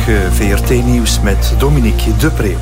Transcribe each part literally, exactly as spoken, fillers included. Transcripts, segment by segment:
Goedemorgen, V R T-nieuws met Dominique Depree.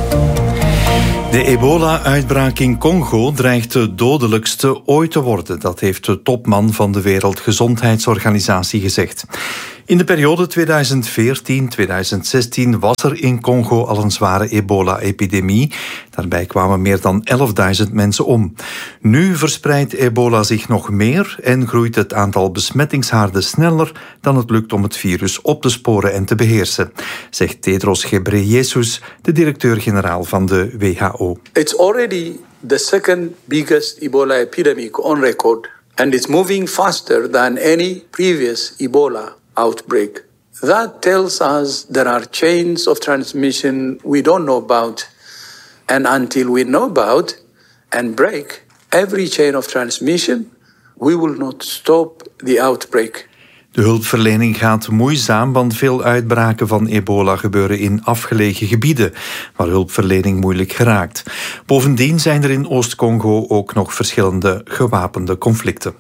De ebola-uitbraak in Congo dreigt de dodelijkste ooit te worden. Dat heeft de topman van de Wereldgezondheidsorganisatie gezegd. In de periode tweeduizend veertien tot tweeduizend zestien was er in Congo al een zware ebola-epidemie. Daarbij kwamen meer dan elfduizend mensen om. Nu verspreidt ebola zich nog meer en groeit het aantal besmettingshaarden sneller dan het lukt om het virus op te sporen en te beheersen, zegt Tedros Ghebreyesus, de directeur-generaal van de W H O. It's already the second biggest Ebola epidemic on record and it's moving faster than any previous Ebola outbreak. That tells us there are chains of transmission we don't know about. And until we know about and break every chain of transmission, we will not stop the outbreak. De hulpverlening gaat moeizaam, want veel uitbraken van ebola gebeuren in afgelegen gebieden, waar hulpverlening moeilijk geraakt. Bovendien zijn er in Oost-Congo ook nog verschillende gewapende conflicten.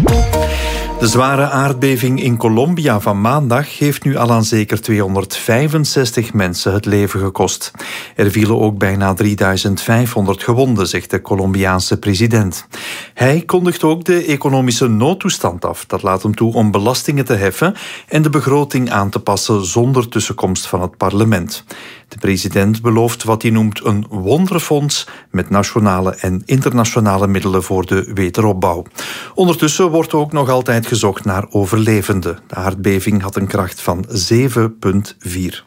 De zware aardbeving in Colombia van maandag heeft nu al aan zeker tweehonderdvijfenzestig mensen het leven gekost. Er vielen ook bijna drieduizend vijfhonderd gewonden, zegt de Colombiaanse president. Hij kondigt ook de economische noodtoestand af. Dat laat hem toe om belastingen te heffen en de begroting aan te passen zonder tussenkomst van het parlement. De president belooft wat hij noemt een wonderfonds met nationale en internationale middelen voor de wederopbouw. Ondertussen wordt ook nog altijd gezocht naar overlevenden. De aardbeving had een kracht van zeven komma vier.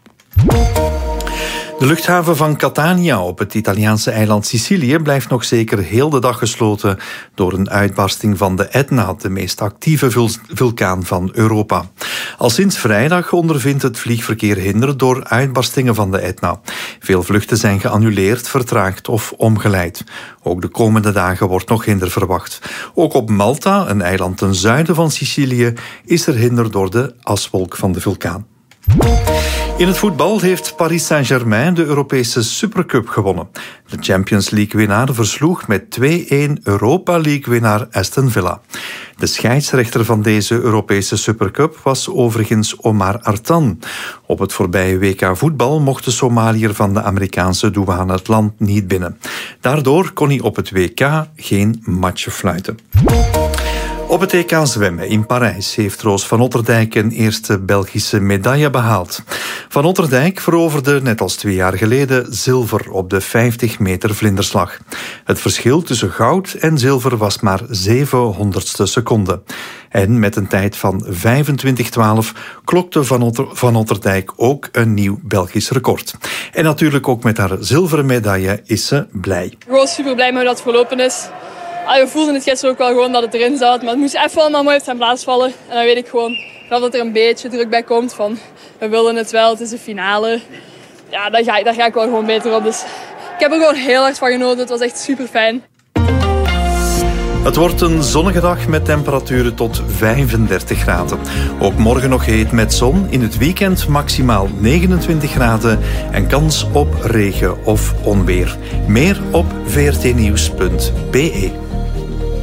De luchthaven van Catania op het Italiaanse eiland Sicilië blijft nog zeker heel de dag gesloten door een uitbarsting van de Etna, de meest actieve vulkaan van Europa. Al sinds vrijdag ondervindt het vliegverkeer hinder door uitbarstingen van de Etna. Veel vluchten zijn geannuleerd, vertraagd of omgeleid. Ook de komende dagen wordt nog hinder verwacht. Ook op Malta, een eiland ten zuiden van Sicilië, is er hinder door de aswolk van de vulkaan. In het voetbal heeft Paris Saint-Germain de Europese Supercup gewonnen. De Champions League-winnaar versloeg met twee-een Europa League-winnaar Aston Villa. De scheidsrechter van deze Europese Supercup was overigens Omar Artan. Op het voorbije W K voetbal mocht de Somaliër van de Amerikaanse douane het land niet binnen. Daardoor kon hij op het W K geen matchen fluiten. Op het E K zwemmen in Parijs heeft Roos van Otterdijk een eerste Belgische medaille behaald. Van Otterdijk veroverde, net als twee jaar geleden, zilver op de vijftig meter vlinderslag. Het verschil tussen goud en zilver was maar zevenhonderdste seconde. En met een tijd van vijfentwintig twaalf klokte Van, Otter, van Otterdijk ook een nieuw Belgisch record. En natuurlijk ook met haar zilveren medaille is ze blij. Gewoon super blij met hoe dat verlopen is. Ah, we voelden het gisteren ook wel gewoon dat het erin zat. Maar het moest even allemaal mooi op zijn plaats vallen. En dan weet ik gewoon dat er een beetje druk bij komt. Van, we willen het wel, het is een finale. Ja, daar ga, daar ga ik wel gewoon beter op. Dus ik heb er gewoon heel erg van genoten. Het was echt super fijn. Het wordt een zonnige dag met temperaturen tot vijfendertig graden. Ook morgen nog heet met zon. In het weekend maximaal negenentwintig graden en kans op regen of onweer. Meer op v r t nieuws punt b e.